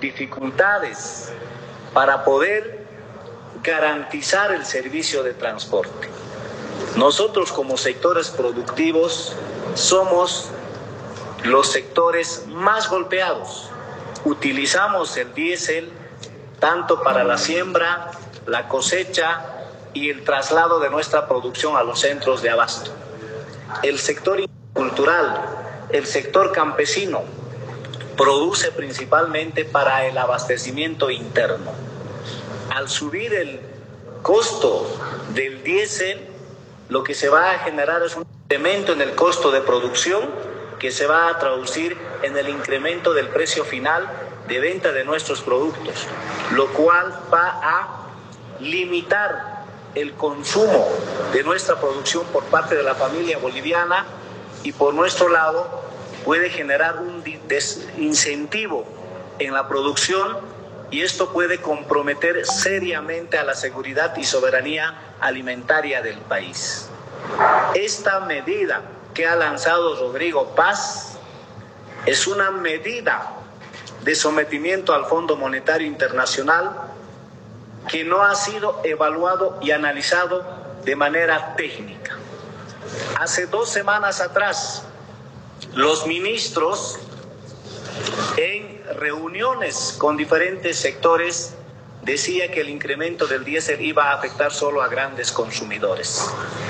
dificultades para poder garantizar el servicio de transporte. Nosotros como sectores productivos somos los sectores más golpeados. Utilizamos el diésel tanto para la siembra, la cosecha y el traslado de nuestra producción a los centros de abasto. El sector cultural, el sector campesino, produce principalmente para el abastecimiento interno. Al subir el costo del diésel, lo que se va a generar es un incremento en el costo de producción que se va a traducir en el incremento del precio final de venta de nuestros productos, lo cual va a limitar el consumo de nuestra producción por parte de la familia boliviana y por nuestro lado puede generar un desincentivo en la producción y esto puede comprometer seriamente a la seguridad y soberanía alimentaria del país. Esta medida que ha lanzado Rodrigo Paz es una medida de sometimiento al Fondo Monetario Internacional que no ha sido evaluado y analizado de manera técnica. Hace 2 semanas atrás, los ministros en reuniones con diferentes sectores decía que el incremento del diésel iba a afectar solo a grandes consumidores.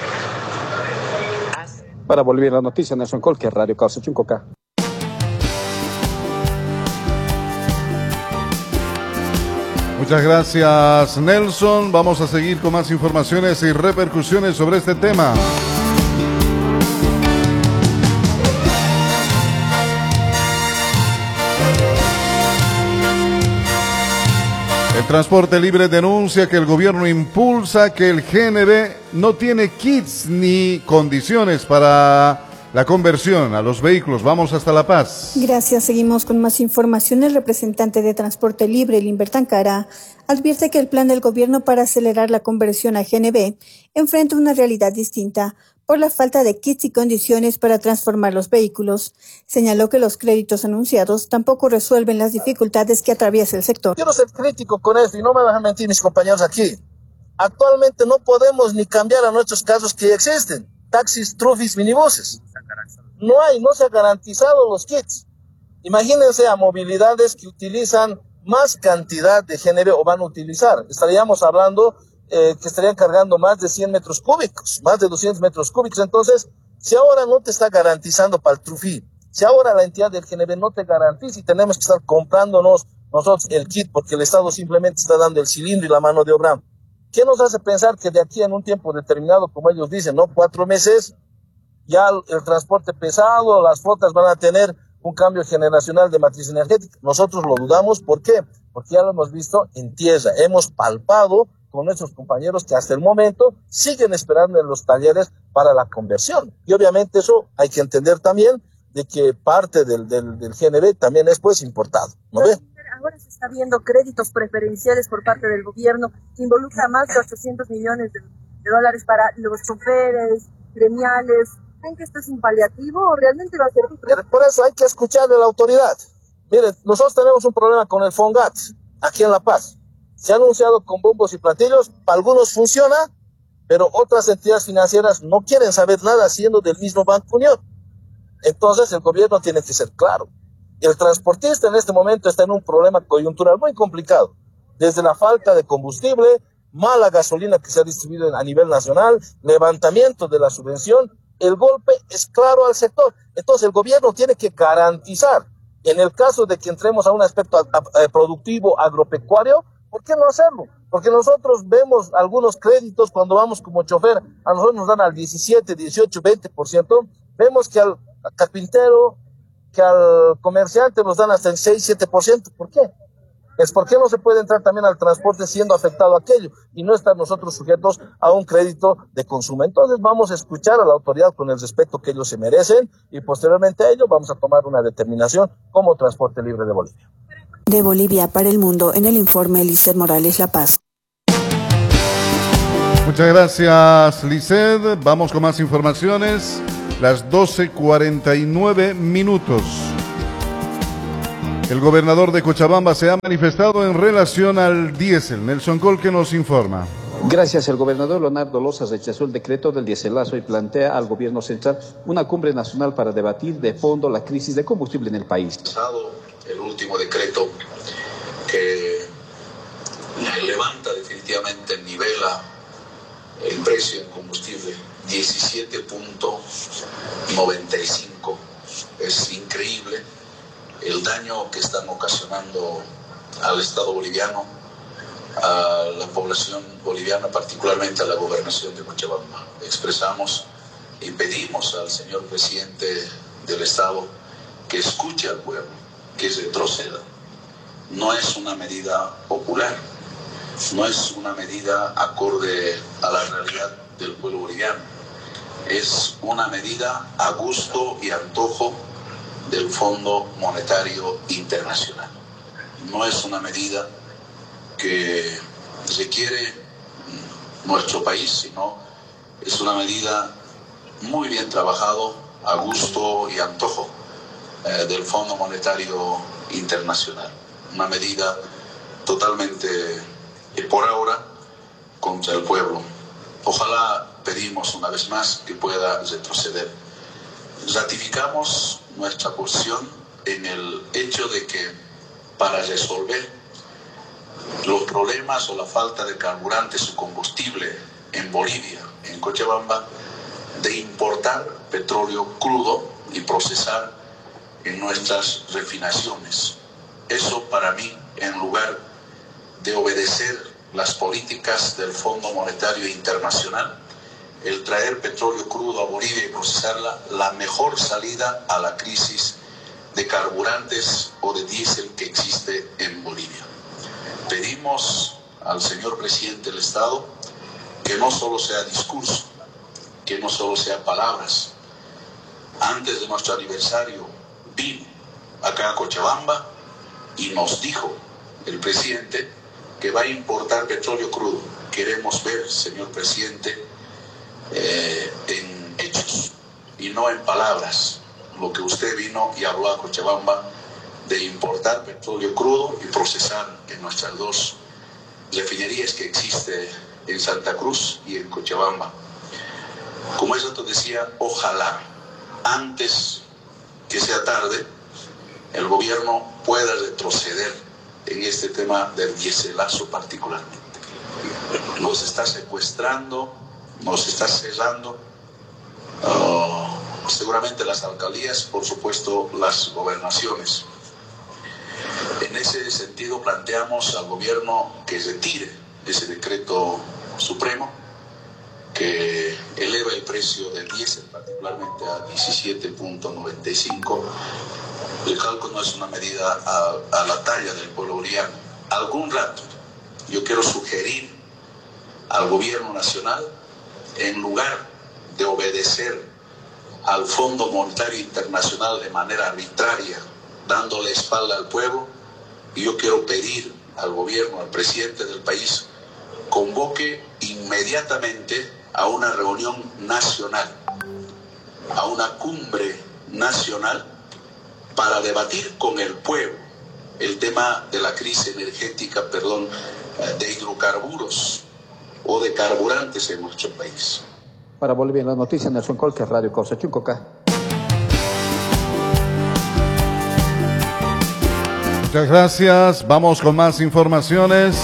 Para Bolivia la noticia, Nelson Colque, Radio Causa 5K. Muchas gracias, Nelson. Vamos a seguir con más informaciones y repercusiones sobre este tema. El Transporte Libre denuncia que el gobierno impulsa que el GNV no tiene kits ni condiciones para la conversión a los vehículos. Vamos hasta La Paz. Gracias. Seguimos con más información. El representante de Transporte Libre, Limber Tancara, advierte que el plan del gobierno para acelerar la conversión a GNV enfrenta una realidad distinta por la falta de kits y condiciones para transformar los vehículos. Señaló que los créditos anunciados tampoco resuelven las dificultades que atraviesa el sector. Quiero ser crítico con esto y no me van a mentir mis compañeros aquí. Actualmente no podemos ni cambiar a nuestros casos que ya existen. Taxis, trufis, minibuses. No se han garantizado los kits. Imagínense a movilidades que utilizan más cantidad de género o van a utilizar. Estaríamos hablando que estarían cargando más de 100 metros cúbicos, más de 200 metros cúbicos. Entonces, si ahora no te está garantizando para el trufí, si ahora la entidad del GNV no te garantiza y tenemos que estar comprándonos nosotros el kit porque el Estado simplemente está dando el cilindro y la mano de obra, ¿qué nos hace pensar que de aquí en un tiempo determinado, como ellos dicen, 4 meses, ya el transporte pesado, las flotas van a tener un cambio generacional de matriz energética? Nosotros lo dudamos. ¿Por qué? Porque ya lo hemos visto en tierra, hemos palpado con nuestros compañeros que hasta el momento siguen esperando en los talleres para la conversión. Y obviamente eso hay que entender también de que parte del GNV también es pues importado, ¿no ve? Ahora se está viendo créditos preferenciales por parte del gobierno que involucra más de 800 millones de dólares para los choferes, gremiales. ¿Creen que esto es un paliativo o realmente va a ser? Por eso hay que escucharle a la autoridad. Miren, nosotros tenemos un problema con el FONGAT aquí en La Paz. Se ha anunciado con bombos y platillos, para algunos funciona, pero otras entidades financieras no quieren saber nada siendo del mismo Banco Unión. Entonces el gobierno tiene que ser claro. El transportista en este momento está en un problema coyuntural muy complicado. Desde la falta de combustible, mala gasolina que se ha distribuido a nivel nacional, levantamiento de la subvención, el golpe es claro al sector. Entonces el gobierno tiene que garantizar, en el caso de que entremos a un aspecto productivo agropecuario, ¿por qué no hacerlo? Porque nosotros vemos algunos créditos cuando vamos como chofer, a nosotros nos dan al 17, 18, 20%, vemos que al carpintero, que al comerciante nos dan hasta el 6, 7%. ¿Por qué? Es porque no se puede entrar también al transporte siendo afectado aquello y no estar nosotros sujetos a un crédito de consumo. Entonces vamos a escuchar a la autoridad con el respeto que ellos se merecen y posteriormente a ello vamos a tomar una determinación como Transporte Libre de Bolivia. De Bolivia para el mundo, en el informe Lizeth Morales, La Paz. Muchas gracias, Lizeth. Vamos con más informaciones. Las 12:49. El gobernador de Cochabamba se ha manifestado en relación al diésel. Nelson Colque nos informa. Gracias. El gobernador Leonardo Loza rechazó el decreto del diéselazo y plantea al gobierno central una cumbre nacional para debatir de fondo la crisis de combustible en el país. El último decreto que levanta definitivamente, nivela el precio del combustible 17.95. Es increíble el daño que están ocasionando al Estado boliviano, a la población boliviana, particularmente a la gobernación de Cochabamba. Expresamos y pedimos al señor presidente del Estado que escuche al pueblo, que retroceda. No es una medida popular, no es una medida acorde a la realidad del pueblo boliviano, es una medida a gusto y antojo del Fondo Monetario Internacional. No es una medida que requiere nuestro país, sino es una medida muy bien trabajado a gusto y antojo del Fondo Monetario Internacional. Una medida totalmente, por ahora, contra el pueblo. Ojalá, pedimos una vez más que pueda retroceder. Ratificamos nuestra posición en el hecho de que para resolver los problemas o la falta de carburantes o combustible en Bolivia, en Cochabamba, de importar petróleo crudo y procesar en nuestras refinaciones. Eso para mí, en lugar de obedecer las políticas del Fondo Monetario Internacional, el traer petróleo crudo a Bolivia y procesarla, la mejor salida a la crisis de carburantes o de diésel que existe en Bolivia. Pedimos al señor presidente del Estado que no solo sea discurso, que no solo sea palabras. Antes de nuestro aniversario vino acá a Cochabamba y nos dijo el presidente que va a importar petróleo crudo. Queremos ver, señor presidente, en hechos y no en palabras, lo que usted vino y habló a Cochabamba de importar petróleo crudo y procesar en nuestras dos refinerías que existe en Santa Cruz y en Cochabamba. Como eso te decía, ojalá antes que sea tarde el gobierno pueda retroceder en este tema del diéselazo particularmente. Nos está secuestrando, nos está cerrando, seguramente las alcaldías, por supuesto las gobernaciones. En ese sentido planteamos al gobierno que retire ese decreto supremo que eleva el precio del diésel particularmente a 17.95. El cálculo no es una medida a la talla del pueblo boliviano. Algún rato yo quiero sugerir al gobierno nacional, en lugar de obedecer al Fondo Monetario Internacional de manera arbitraria, dándole espalda al pueblo, y yo quiero pedir al gobierno, al presidente del país, convoque inmediatamente a una reunión nacional, a una cumbre nacional, para debatir con el pueblo el tema de la crisis energética, de hidrocarburos o de carburantes en nuestro país. Para Bolivia en las noticias, Nelson Colque, Radio Causa 5K. Muchas gracias. Vamos con más informaciones.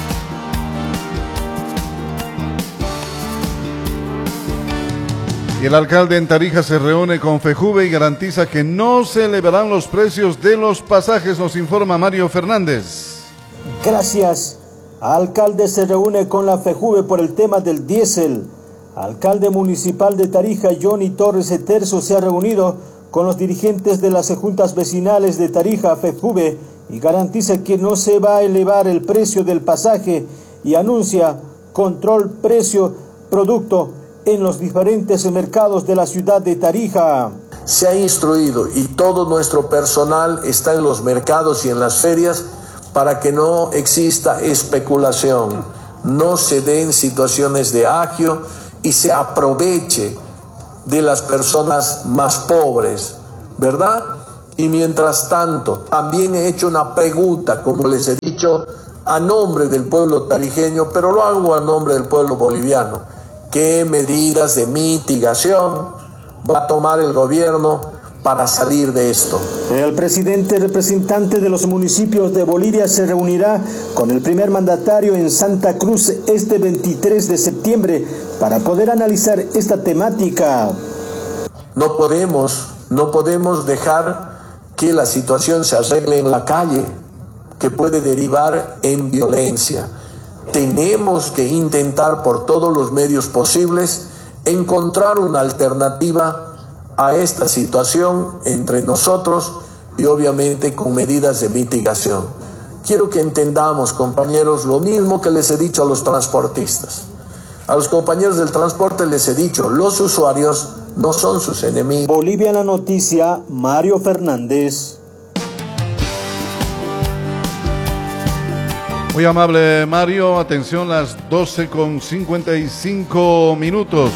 Y el alcalde en Tarija se reúne con FEJUVE y garantiza que no se elevarán los precios de los pasajes, nos informa Mario Fernández. Gracias. Alcalde se reúne con la FEJUVE por el tema del diésel. Alcalde municipal de Tarija, Johnny Torres Eterzo, se ha reunido con los dirigentes de las juntas vecinales de Tarija, FEJUVE, y garantiza que no se va a elevar el precio del pasaje y anuncia control precio producto en los diferentes mercados de la ciudad de Tarija. Se ha instruido y todo nuestro personal está en los mercados y en las ferias para que no exista especulación, no se den situaciones de agio y se aproveche de las personas más pobres, ¿verdad? Y mientras tanto, también he hecho una pregunta, como les he dicho, a nombre del pueblo tarijeño, pero lo hago a nombre del pueblo boliviano. ¿Qué medidas de mitigación va a tomar el gobierno para salir de esto? El presidente representante de los municipios de Bolivia se reunirá con el primer mandatario en Santa Cruz este 23 de septiembre para poder analizar esta temática. No podemos dejar que la situación se arregle en la calle, que puede derivar en violencia. Tenemos que intentar por todos los medios posibles encontrar una alternativa a esta situación entre nosotros y obviamente con medidas de mitigación. Quiero que entendamos, compañeros, lo mismo que les he dicho a los transportistas. A los compañeros del transporte les he dicho, los usuarios no son sus enemigos. Bolivia en la noticia, Mario Fernández. Muy amable, Mario. Atención, las 12:55.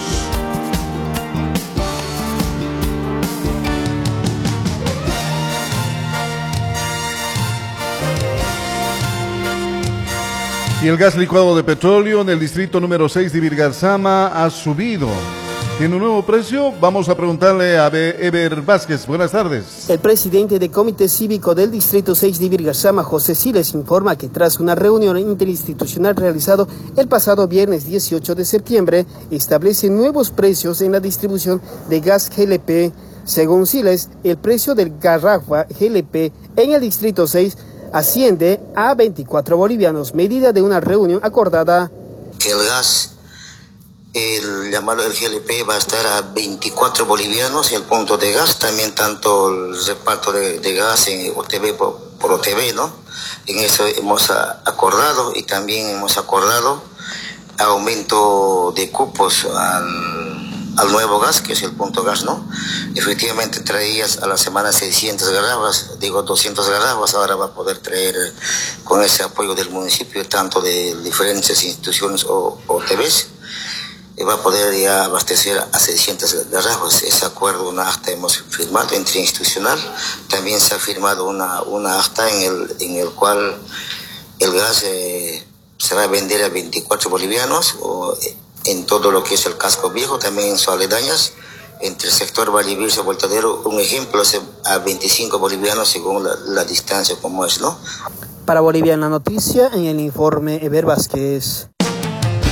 Y el gas licuado de petróleo en el distrito número 6 de Virgarzama ha subido. ¿Tiene un nuevo precio? Vamos a preguntarle a Eber Vázquez. Buenas tardes. El presidente del Comité Cívico del Distrito 6 de Virgarzama, José Siles, informa que tras una reunión interinstitucional realizada el pasado viernes 18 de septiembre, establece nuevos precios en la distribución de gas GLP. Según Siles, el precio del garrafa GLP en el Distrito 6 asciende a 24 bolivianos, medida de una reunión acordada. El gas, el llamado el GLP, va a estar a 24 bolivianos y el punto de gas, también tanto el reparto de gas en OTB por OTB, ¿no? En eso hemos acordado, y también hemos acordado aumento de cupos al nuevo gas, que es el punto gas, ¿no? Efectivamente traías a la semana 600 garrafas, 200 garrafas, ahora va a poder traer con ese apoyo del municipio, tanto de diferentes instituciones o TVs, va a poder ya abastecer a 600 garrafas. Ese acuerdo, una acta hemos firmado interinstitucional. También se ha firmado una acta en el cual el gas se va a vender a 24 bolivianos o en todo lo que es el casco viejo, también en sus aledañas, entre el sector Vallivirse Voltadero, un ejemplo, es a 25 bolivianos según la distancia como es, ¿no? Para Bolivia en la noticia, en el informe, Eber Vázquez.